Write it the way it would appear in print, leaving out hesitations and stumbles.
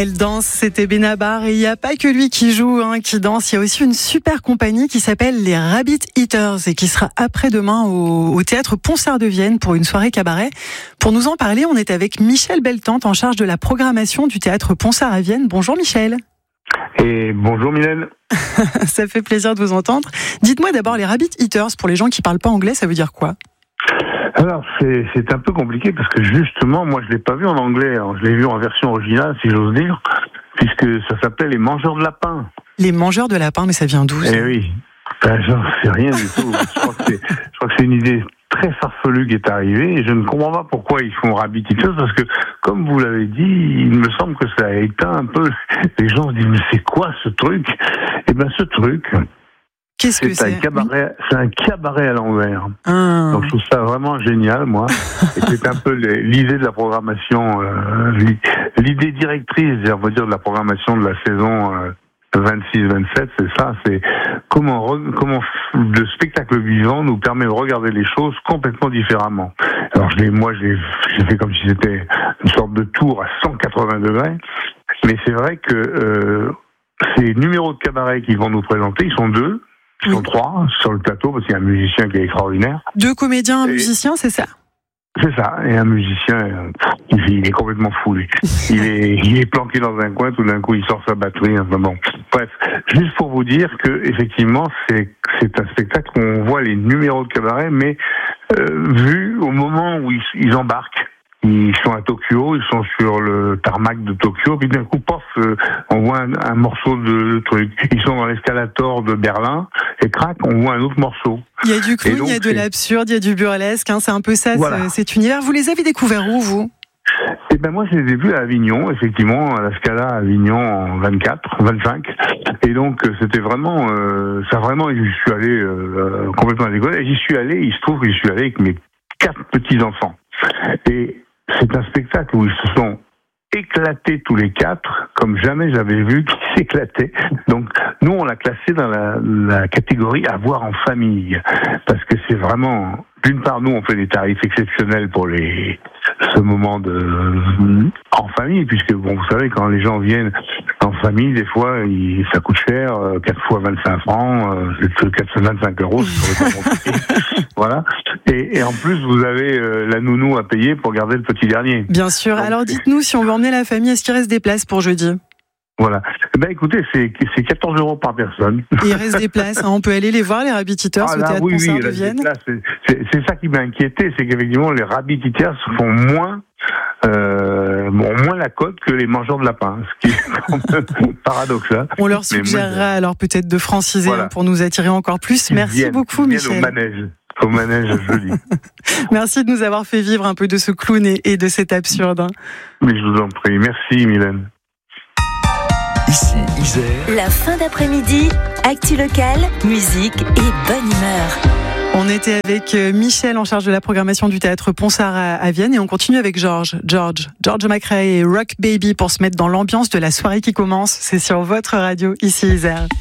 Elle danse, c'était Benabar, et il n'y a pas que lui qui joue, qui danse, il y a aussi une super compagnie qui s'appelle les Rabbit Eaters et qui sera après-demain au théâtre Ponsard de Vienne pour une soirée cabaret. Pour nous en parler, on est avec Michel Beltante en charge de la programmation du théâtre Ponsard à Vienne. Bonjour Michel. Et bonjour Mylène. Ça fait plaisir de vous entendre. Dites-moi d'abord, les Rabbit Eaters, pour les gens qui ne parlent pas anglais, ça veut dire quoi ? Alors c'est un peu compliqué parce que justement moi je l'ai pas vu en anglais, alors, je l'ai vu en version originale si j'ose dire, puisque ça s'appelle les mangeurs de lapins. Les mangeurs de lapins, mais ça vient d'où ça ? Eh oui, j'en sais rien du tout. Je crois que c'est une idée très farfelue qui est arrivée et je ne comprends pas pourquoi ils font Rabbit Eaters parce que comme vous l'avez dit, il me semble que ça a éteint un peu. Les gens se disent mais c'est quoi ce truc ? Eh ben ce truc. Qu'est-ce que c'est ? C'est un cabaret à l'envers. Donc je trouve ça vraiment génial, moi. Et c'est un peu l'idée de la programmation, l'idée directrice, on va dire, de la programmation de la saison 26-27, c'est ça. C'est comment le spectacle vivant nous permet de regarder les choses complètement différemment. Alors j'ai fait comme si c'était une sorte de tour à 180 degrés. Mais c'est vrai que ces numéros de cabaret qu'ils vont nous présenter, ils sont deux. Ils sont trois sur le plateau parce qu'il y a un musicien qui est extraordinaire. Deux comédiens, un musicien, c'est ça ? C'est ça. Et un musicien, il est complètement fou. Lui. Il est planqué dans un coin. Tout d'un coup, il sort sa batterie. Enfin bon. Bref, juste pour vous dire que effectivement, c'est un spectacle où on voit les numéros de cabaret, mais vu au moment où ils embarquent. Ils sont à Tokyo, ils sont sur le tarmac de Tokyo, puis d'un coup, pof, on voit un morceau de truc. Ils sont dans l'escalator de Berlin, et crac, on voit un autre morceau. Il y a du clown, il y a de l'absurde, il y a du burlesque, c'est un peu ça, voilà. Cet univers. Vous les avez découverts où, vous ? Eh ben moi, je les ai vus à Avignon, effectivement, à la Scala à Avignon en 25. Et donc, c'était vraiment, j'y suis allé complètement à l'école. Et j'y suis allé, il se trouve que j'y suis allé avec mes 4 petits-enfants. Et c'est un spectacle où ils se sont éclatés tous les 4, comme jamais j'avais vu qu'ils s'éclataient. Donc, nous, on l'a classé dans la catégorie à voir en famille. Parce que c'est vraiment... D'une part, nous, on fait des tarifs exceptionnels pour ce moment en famille, puisque, bon, vous savez, quand les gens viennent en famille, des fois, ça coûte cher, 4 fois 25 francs, c'est 425 €, voilà. Et en plus, vous avez la nounou à payer pour garder le petit dernier. Bien sûr. Donc, alors, dites-nous, si on veut emmener la famille, est-ce qu'il reste des places pour jeudi ? Voilà. Ben écoutez, c'est 14 € par personne. Et il reste des places, on peut aller les voir, les Rabbit Eaters, au théâtre Ponsard de Vienne. C'est ça qui m'a inquiété, c'est qu'effectivement les Rabbit Eaters font moins la cote que les mangeurs de lapins, ce qui est quand même paradoxal. On leur suggérera alors peut-être de franciser pour nous attirer encore plus. Merci beaucoup, Michel. Au manège joli. Merci de nous avoir fait vivre un peu de ce clown et de cet absurde. Mais je vous en prie, merci Mylène. Ici, Isère. La fin d'après-midi, actu locale, musique et bonne humeur. On était avec Michel en charge de la programmation du théâtre Ponsard à Vienne et on continue avec George McRae et Rock Baby pour se mettre dans l'ambiance de la soirée qui commence. C'est sur votre radio, ici Isère.